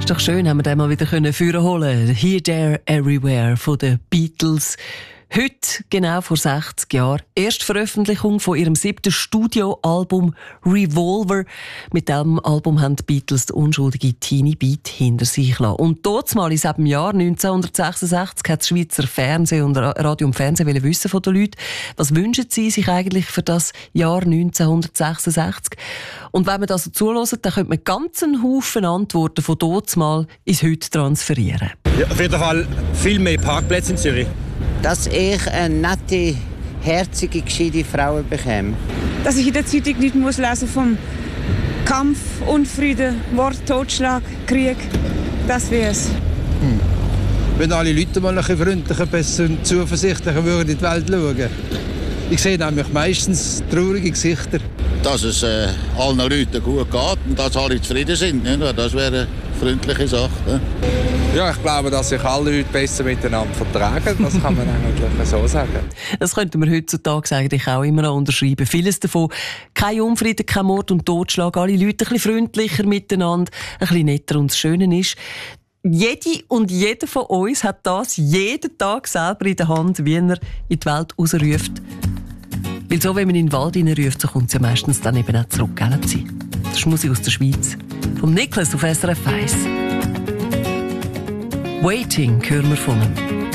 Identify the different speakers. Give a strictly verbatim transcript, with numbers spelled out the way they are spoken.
Speaker 1: Ist doch schön, haben wir den mal wieder führen holen. Here, There, Everywhere von den Beatles. Heute, genau vor sechzig Jahren, Erstveröffentlichung von ihrem siebten Studioalbum Revolver. Mit diesem Album haben die Beatles die unschuldige Teenie Beat hinter sich gelassen. Und dort mal in diesem Jahr neunzehnhundertsechsundsechzig hat das Schweizer Fernsehen und Radio und Fernsehen wissen von den Leuten, was wünschen sie sich eigentlich für das Jahr neunzehnhundertsechsundsechzig. Und wenn man das so zuhört, dann könnte man ganz einen Haufen Antworten von dort mal ins Heute transferieren.
Speaker 2: Ja, auf jeden Fall viel mehr Parkplätze in Zürich.
Speaker 3: Dass ich eine nette, herzige, gescheite Frau bekomme.
Speaker 4: Dass ich in der Zeitung nicht muss lesen vom Kampf, Unfrieden, Mord, Totschlag, Krieg. Das wäre es.
Speaker 5: Hm. Wenn alle Leute mal ein bisschen freundlicher, besser und zuversichtlicher würden in die Welt schauen. Ich sehe nämlich meistens traurige Gesichter.
Speaker 6: Dass es äh, allen Leuten gut geht und dass alle zufrieden sind. Ne? Das wäre eine freundliche Sache. Ne?
Speaker 7: Ja, ich glaube, dass sich alle Leute besser miteinander vertragen. Das kann man eigentlich so sagen.
Speaker 1: Das könnten wir heutzutage eigentlich auch immer noch unterschreiben. Vieles davon. Kein Unfrieden, kein Mord und Totschlag. Alle Leute ein bisschen freundlicher miteinander, ein bisschen netter. Und das Schöne ist, jede und jeder von uns hat das jeden Tag selber in der Hand, wie er in die Welt rausruft. Weil so, wenn man in den Wald hineinruft, so kommt es ja meistens dann eben auch zurück. Das ist Musik aus der Schweiz. Vom Niklas auf S R F eins. Waiting hören wir von ihm.